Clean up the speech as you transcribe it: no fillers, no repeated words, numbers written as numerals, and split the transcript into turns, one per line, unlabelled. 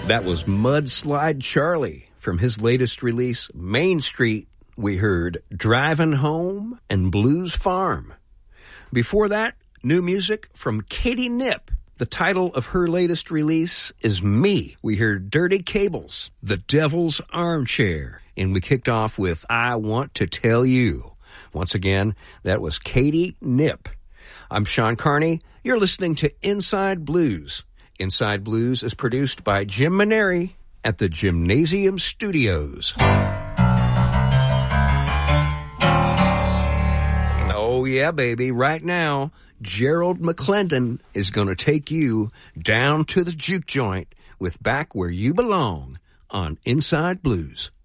That was Mudslide Charlie. From his latest release, Main Street, we heard Drivin' Home and Blues Farm. Before that, new music from Katie Knipp. The title of her latest release is Me. We heard Dirty Cables, The Devil's Armchair, and we kicked off with I Want to Tell You. Once again, that was Katie Knipp. I'm Sean Carney. You're listening to Inside Blues. Inside Blues is produced by Jim Maneri at the Gymnasium Studios. Oh, yeah, baby. Right now, Gerald McClendon is going to take you down to the juke joint with Back Where You Belong on Inside Blues.